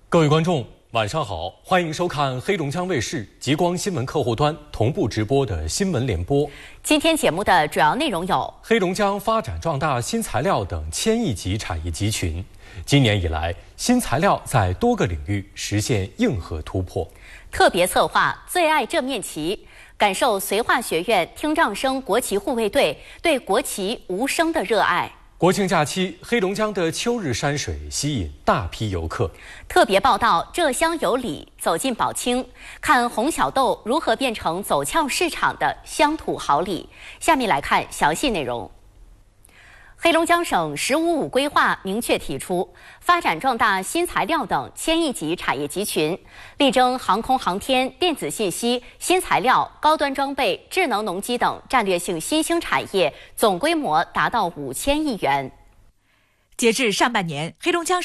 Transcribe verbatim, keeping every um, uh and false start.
各位观众，晚上好，欢迎收看黑龙江卫视极光新闻客户端同步直播的新闻联播。 今天节目的主要内容有： 黑龙江发展壮大新材料等千亿级产业集群。今年以来，新材料在多个领域实现硬核突破。 特别策划最爱这面旗，感受绥化学院听障生国旗护卫队对国旗无声的热爱。 国庆假期，黑龙江的秋日山水吸引大批游客。 特别报道浙乡有礼，走进宝清，看红小豆如何变成走俏市场的乡土好礼。下面来看详细内容。黑龙江省“十五五”规划明确提出，发展壮大新材料等千亿级产业集群，力争航空航天、电子信息、新材料、高端装备、智能农机等战略性新兴产业总规模达到五千亿元。 截至上半年，黑龙江省